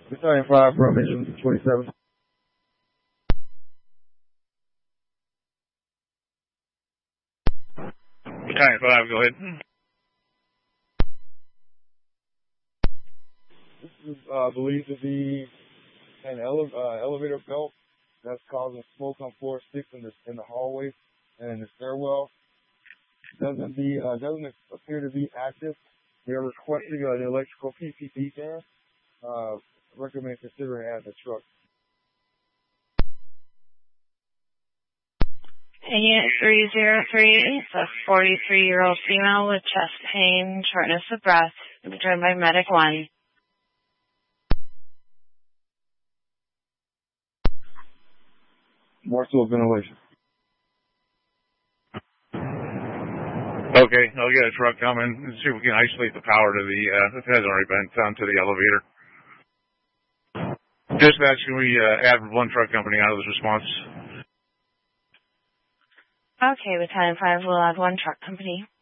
Battalion 5, Formation 27. Battalion 5, go ahead. This is believed to be an elevator belt that's causing smoke on floor 6 in the hallway and in the stairwell. Doesn't appear to be active. We are requesting an electrical PPD fan. Recommend considering adding a truck. Unit 303, it's a 43-year-old female with chest pain, shortness of breath, joined by Medic 1. More to a ventilation. Okay, I'll get a truck coming and see if we can isolate the power to the, it has already been down to the elevator. Dispatch, can we add one truck company out of this response? Okay, Battalion 5 will add one truck company.